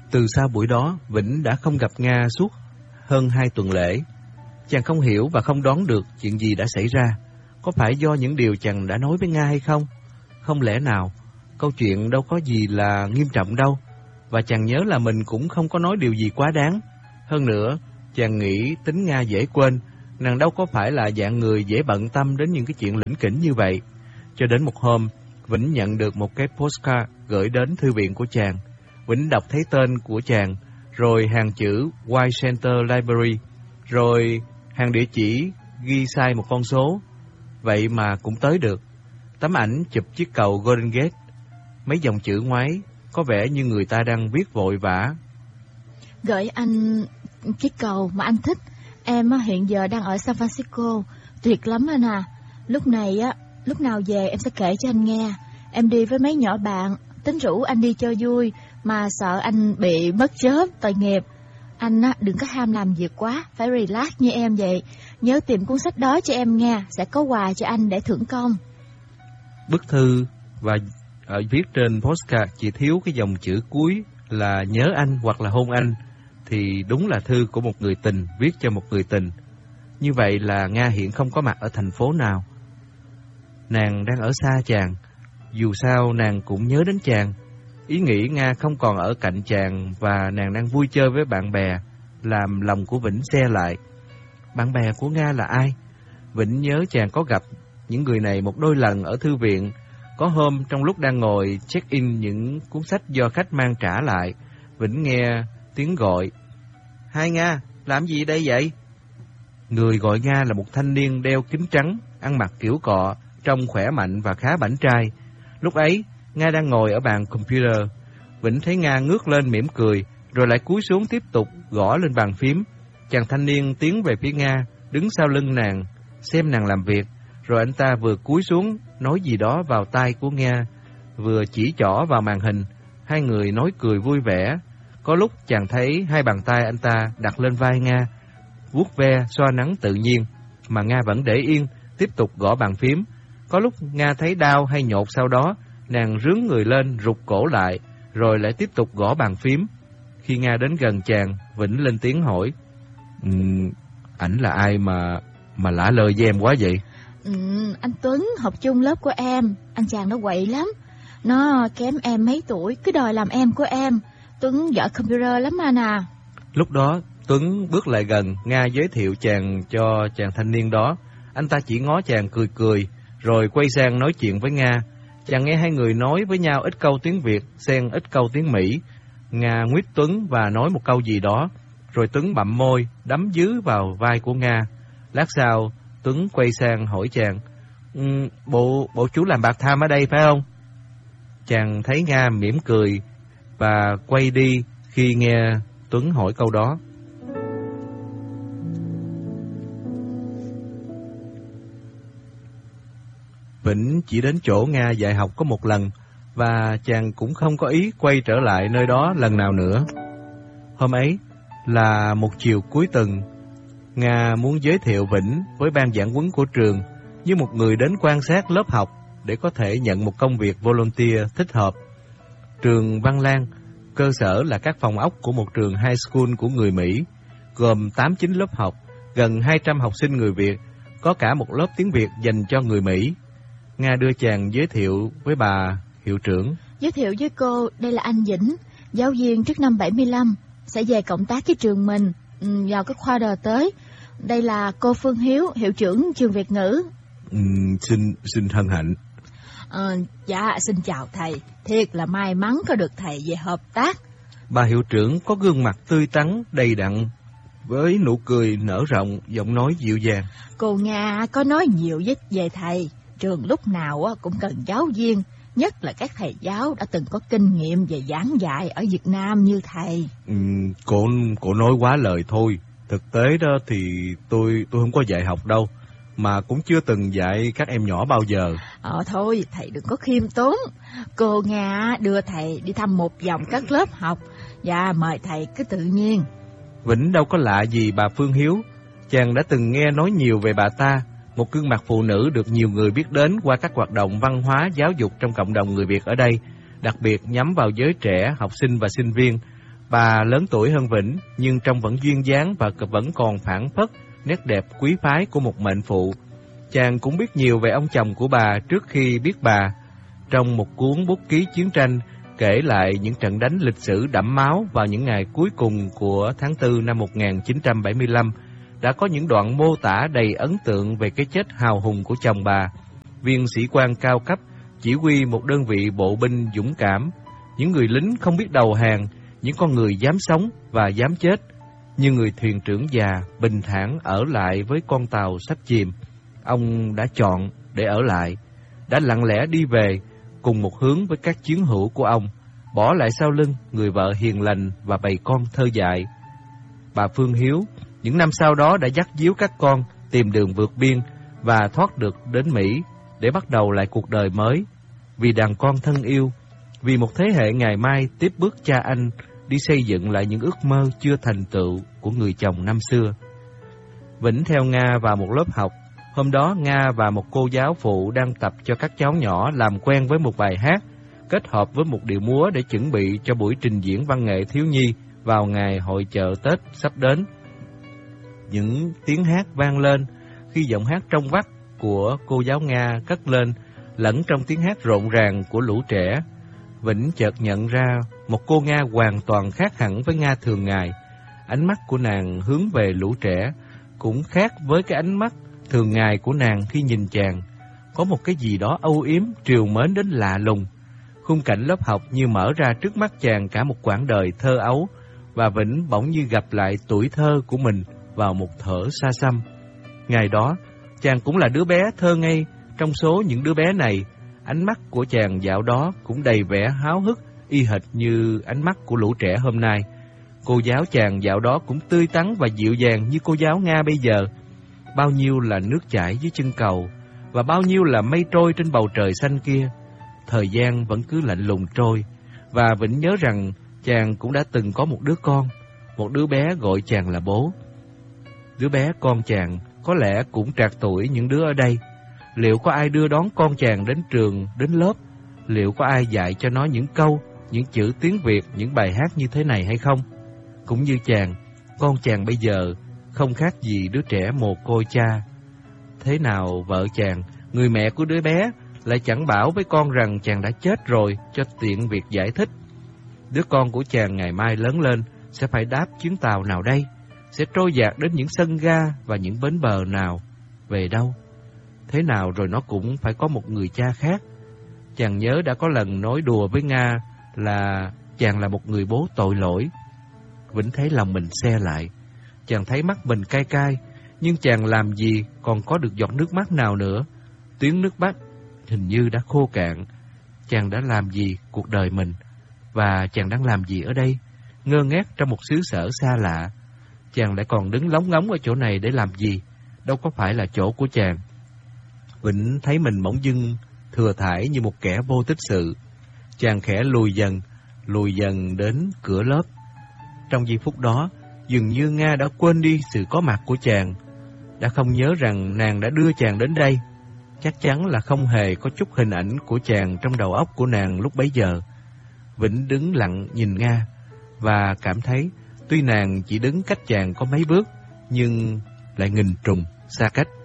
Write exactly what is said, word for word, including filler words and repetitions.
Từ sau buổi đó, Vĩnh đã không gặp Nga suốt hơn hai tuần lễ. Chàng không hiểu và không đoán được chuyện gì đã xảy ra. Có phải do những điều chàng đã nói với Nga hay không? Không lẽ nào, câu chuyện đâu có gì là nghiêm trọng đâu. Và chàng nhớ là mình cũng không có nói điều gì quá đáng. Hơn nữa, chàng nghĩ tính Nga dễ quên, nàng đâu có phải là dạng người dễ bận tâm đến những cái chuyện lỉnh kỉnh như vậy. Cho đến một hôm, Vĩnh nhận được một cái postcard gửi đến thư viện của chàng. Vĩnh đọc thấy tên của chàng, rồi hàng chữ White Center Library, rồi hàng địa chỉ ghi sai một con số. Vậy mà cũng tới được. Tấm ảnh chụp chiếc cầu Golden Gate, mấy dòng chữ ngoáy, có vẻ như người ta đang viết vội vã. Gửi anh chiếc cầu mà anh thích. Em hiện giờ đang ở San Francisco, tuyệt lắm anh à. Lúc này á, lúc nào về em sẽ kể cho anh nghe. Em đi với mấy nhỏ bạn, tính rủ anh đi cho vui, mà sợ anh bị mất job, tội nghiệp. Anh á, đừng có ham làm việc quá, phải relax như em vậy. Nhớ tìm cuốn sách đó cho em nghe, sẽ có quà cho anh để thưởng công. Bức thư và ở viết trên postcard chỉ thiếu cái dòng chữ cuối là nhớ anh hoặc là hôn anh, thì đúng là thư của một người tình viết cho một người tình. Như vậy là Nga hiện không có mặt ở thành phố nào. Nàng đang ở xa chàng, dù sao nàng cũng nhớ đến chàng. Ý nghĩ Nga không còn ở cạnh chàng và nàng đang vui chơi với bạn bè, làm lòng của Vĩnh se lại. Bạn bè của Nga là ai? Vĩnh nhớ chàng có gặp những người này một đôi lần ở thư viện. Có hôm trong lúc đang ngồi check-in những cuốn sách do khách mang trả lại, Vĩnh nghe tiếng gọi. Hai Nga, làm gì đây vậy? Người gọi Nga là một thanh niên đeo kính trắng, ăn mặc kiểu cọ, trông khỏe mạnh và khá bảnh trai. Lúc ấy, Nga đang ngồi ở bàn computer. Vĩnh thấy Nga ngước lên mỉm cười, rồi lại cúi xuống tiếp tục gõ lên bàn phím. Chàng thanh niên tiến về phía Nga, đứng sau lưng nàng, xem nàng làm việc. Rồi anh ta vừa cúi xuống, nói gì đó vào tai của Nga, vừa chỉ trỏ vào màn hình. Hai người nói cười vui vẻ. Có lúc chàng thấy hai bàn tay anh ta đặt lên vai Nga, vuốt ve, xoa nắng tự nhiên, mà Nga vẫn để yên, tiếp tục gõ bàn phím. Có lúc Nga thấy đau hay nhột sau đó, nàng rướn người lên, rụt cổ lại, rồi lại tiếp tục gõ bàn phím. Khi Nga đến gần chàng, Vĩnh lên tiếng hỏi. Um, ảnh là ai mà mà lả lơi với em quá vậy? Ừ, anh Tuấn học chung lớp của em. Anh chàng nó quậy lắm. Nó kém em mấy tuổi, cứ đòi làm em của em. Tuấn giỏi computer lắm anh à. Lúc đó Tuấn bước lại gần, Nga giới thiệu chàng cho chàng thanh niên đó. Anh ta chỉ ngó chàng cười cười, rồi quay sang nói chuyện với Nga. Chàng nghe hai người nói với nhau ít câu tiếng Việt, xen ít câu tiếng Mỹ. Nga nguyết Tuấn và nói một câu gì đó, rồi Tuấn bặm môi, đấm dứ vào vai của Nga. Lát sau, Tuấn quay sang hỏi chàng. Um, bộ, bộ chú làm part-time ở đây phải không? Chàng thấy Nga mỉm cười và quay đi khi nghe Tuấn hỏi câu đó. Vĩnh chỉ đến chỗ Nga dạy học có một lần, và chàng cũng không có ý quay trở lại nơi đó lần nào nữa. Hôm ấy là một chiều cuối tuần. Nga muốn giới thiệu Vĩnh với ban giảng huấn của trường như một người đến quan sát lớp học để có thể nhận một công việc volunteer thích hợp. Trường Văn Lang, cơ sở là các phòng ốc của một trường high school của người Mỹ, gồm tám chín lớp học, gần hai trăm học sinh người Việt, có cả một lớp tiếng Việt dành cho người Mỹ. Nga đưa chàng giới thiệu với bà hiệu trưởng. Giới thiệu với cô, đây là anh Vĩnh, giáo viên trước năm bảy mươi lăm, sẽ về cộng tác với trường mình vào cái khoa đờ tới. Đây là cô Phương Hiếu, hiệu trưởng trường Việt ngữ. Ừ, xin xin hân hạnh. À, dạ, xin chào thầy. Thiệt là may mắn có được thầy về hợp tác. Bà hiệu trưởng có gương mặt tươi tắn, đầy đặn, với nụ cười nở rộng, giọng nói dịu dàng. Cô Nga có nói nhiều với về thầy. Trường lúc nào cũng cần giáo viên, nhất là các thầy giáo đã từng có kinh nghiệm về giảng dạy ở Việt Nam như thầy. Ừ, cô cô nói quá lời thôi. Thực tế đó thì tôi tôi không có dạy học đâu, mà cũng chưa từng dạy các em nhỏ bao giờ. Ờ thôi, thầy đừng có khiêm tốn. Cô Nga đưa thầy đi thăm một vòng các lớp học, và mời thầy cứ tự nhiên. Vĩnh đâu có lạ gì bà Phương Hiếu. Chàng đã từng nghe nói nhiều về bà ta, một gương mặt phụ nữ được nhiều người biết đến qua các hoạt động văn hóa, giáo dục trong cộng đồng người Việt ở đây, đặc biệt nhắm vào giới trẻ, học sinh và sinh viên. Bà lớn tuổi hơn Vĩnh, nhưng trông vẫn duyên dáng và vẫn còn phảng phất nét đẹp quý phái của một mệnh phụ. Chàng cũng biết nhiều về ông chồng của bà trước khi biết bà. Trong một cuốn bút ký chiến tranh, kể lại những trận đánh lịch sử đẫm máu vào những ngày cuối cùng của tháng tư năm một nghìn chín trăm bảy mươi lăm, đã có những đoạn mô tả đầy ấn tượng về cái chết hào hùng của chồng bà, viên sĩ quan cao cấp, chỉ huy một đơn vị bộ binh dũng cảm, những người lính không biết đầu hàng, những con người dám sống và dám chết, như người thuyền trưởng già bình thản ở lại với con tàu sắp chìm. Ông đã chọn để ở lại, đã lặng lẽ đi về cùng một hướng với các chiến hữu của ông, bỏ lại sau lưng người vợ hiền lành và bầy con thơ dại. Bà Phương Hiếu những năm sau đó đã dắt díu các con tìm đường vượt biên và thoát được đến Mỹ để bắt đầu lại cuộc đời mới, vì đàn con thân yêu, vì một thế hệ ngày mai tiếp bước cha anh đi xây dựng lại những ước mơ chưa thành tựu của người chồng năm xưa. Vĩnh theo Nga vào một lớp học. Hôm đó Nga và một cô giáo phụ đang tập cho các cháu nhỏ làm quen với một bài hát, kết hợp với một điệu múa để chuẩn bị cho buổi trình diễn văn nghệ thiếu nhi vào ngày hội chợ Tết sắp đến. Những tiếng hát vang lên khi giọng hát trong vắt của cô giáo Nga cất lên, lẫn trong tiếng hát rộn ràng của lũ trẻ. Vĩnh chợt nhận ra một cô Nga hoàn toàn khác hẳn với Nga thường ngày. Ánh mắt của nàng hướng về lũ trẻ cũng khác với cái ánh mắt thường ngày của nàng khi nhìn chàng. Có một cái gì đó âu yếm, trìu mến đến lạ lùng. Khung cảnh lớp học như mở ra trước mắt chàng cả một quãng đời thơ ấu, và Vĩnh bỗng như gặp lại tuổi thơ của mình vào một thở xa xăm. Ngày đó, chàng cũng là đứa bé thơ ngây trong số những đứa bé này. Ánh mắt của chàng dạo đó cũng đầy vẻ háo hức, y hệt như ánh mắt của lũ trẻ hôm nay. Cô giáo chàng dạo đó cũng tươi tắn và dịu dàng như cô giáo Nga bây giờ. Bao nhiêu là nước chảy dưới chân cầu, và bao nhiêu là mây trôi trên bầu trời xanh kia. Thời gian vẫn cứ lạnh lùng trôi, và Vĩnh nhớ rằng chàng cũng đã từng có một đứa con, một đứa bé gọi chàng là bố. Đứa bé con chàng có lẽ cũng trạc tuổi những đứa ở đây. Liệu có ai đưa đón con chàng đến trường, đến lớp? Liệu có ai dạy cho nó những câu, những chữ tiếng Việt, những bài hát như thế này hay không? Cũng như chàng, con chàng bây giờ không khác gì đứa trẻ mồ côi cha. Thế nào vợ chàng, người mẹ của đứa bé, lại chẳng bảo với con rằng chàng đã chết rồi cho tiện việc giải thích? Đứa con của chàng ngày mai lớn lên sẽ phải đáp chuyến tàu nào đây? Sẽ trôi dạt đến những sân ga và những bến bờ nào? Về đâu? Thế nào rồi nó cũng phải có một người cha khác. Chàng nhớ đã có lần nói đùa với Nga là chàng là một người bố tội lỗi. Vĩnh thấy lòng mình se lại. Chàng thấy mắt mình cay cay, nhưng chàng làm gì còn có được giọt nước mắt nào nữa. Tuyến nước mắt hình như đã khô cạn. Chàng đã làm gì cuộc đời mình? Và chàng đang làm gì ở đây? Ngơ ngác trong một xứ sở xa lạ. Chàng lại còn đứng lóng ngóng ở chỗ này để làm gì? Đâu có phải là chỗ của chàng. Vĩnh thấy mình bỗng dưng thừa thãi như một kẻ vô tích sự. Chàng khẽ lùi dần, lùi dần đến cửa lớp. Trong giây phút đó, dường như Nga đã quên đi sự có mặt của chàng, đã không nhớ rằng nàng đã đưa chàng đến đây. Chắc chắn là không hề có chút hình ảnh của chàng trong đầu óc của nàng lúc bấy giờ. Vĩnh đứng lặng nhìn Nga, và cảm thấy tuy nàng chỉ đứng cách chàng có mấy bước, nhưng lại nghìn trùng xa cách.